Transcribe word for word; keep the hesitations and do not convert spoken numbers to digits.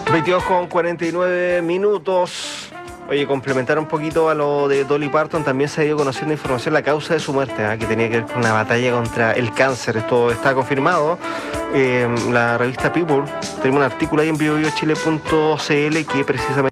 veintidós con cuarenta y nueve minutos. Oye, complementar un poquito a lo de Dolly Parton, también se ha ido conociendo información la causa de su muerte, ¿eh? que tenía que ver con una batalla contra el cáncer. Esto está confirmado. Eh, la revista People tenemos un artículo ahí en bio bio chile punto c l que precisamente